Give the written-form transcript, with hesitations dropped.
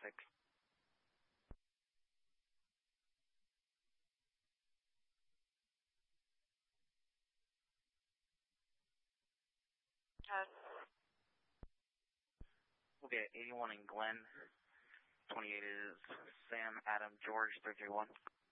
6. We'll get 81 in Glen. 28 is Sam, Adam, George, 331.